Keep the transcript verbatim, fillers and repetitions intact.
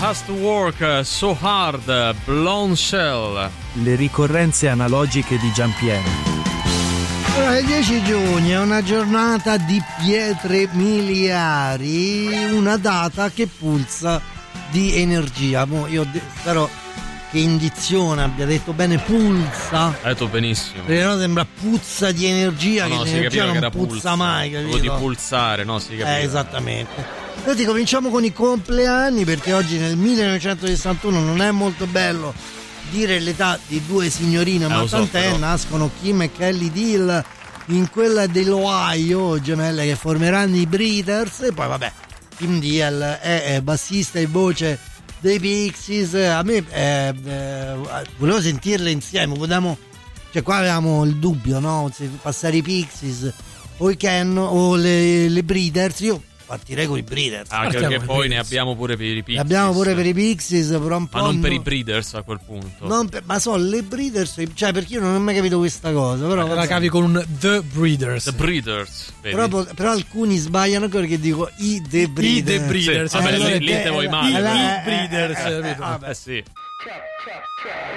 Has to Work So Hard, Blown Shell. Le ricorrenze analogiche di Giampiero. Allora, il dieci giugno è una giornata di pietre miliari, una data che pulsa di energia. Mo io de- spero che indizione abbia detto bene, pulsa. Hai detto benissimo. Perché no sembra puzza di energia, no, che no, l'energia non che puzza pulsa, mai, capito? di pulsare, no, si capiva. Eh, esattamente. Senti, cominciamo con i compleanni, perché oggi nel millenovecentosessantuno non è molto bello dire l'età di due signorine, ma eh, so, tant'è, però. nascono Kim e Kelly Deal in quella dell'Ohio, gemelle che formeranno i Breeders, e poi vabbè, Kim Deal è, è bassista e voce dei Pixies. A me eh, eh, volevo sentirle insieme, potevamo, cioè qua avevamo il dubbio, no, se passare i Pixies o i Ken o le, le Breeders. Io partirei con i Breeders. Anche Partiamo perché con i poi ne Pixies. abbiamo pure per i Pixies. Ne abbiamo pure per i Pixies, però un po'. Ma non per no- i Breeders a quel punto. non per- ma sono le Breeders, cioè perché io non ho mai capito questa cosa. Però, La cavi con un The Breeders. The Breeders. Vedi? però, però alcuni sbagliano perché dico i The Breeders. I The Breeders. Sì, vabbè, allora lì- lì è- te vuoi i male, The però. Breeders, Eh, eh, capito? vabbè. Eh sì.